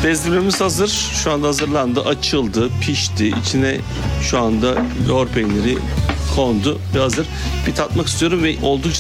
Bezdirmemiz hazır. Şu anda hazırlandı, açıldı, pişti. İçine şu anda lor peyniri kondu ve hazır. Bir tatmak istiyorum ve oldukça